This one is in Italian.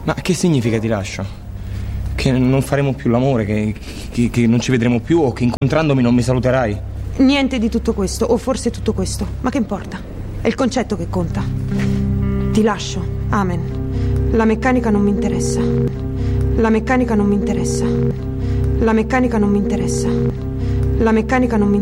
Ma che significa ti lascio? Che non faremo più l'amore, che non ci vedremo più, o che incontrandomi non mi saluterai? Niente di tutto questo, o forse tutto questo. Ma che importa? È il concetto che conta. Ti lascio, amen. La meccanica non mi interessa. La meccanica non mi interessa. La meccanica non mi interessa. La meccanica non mi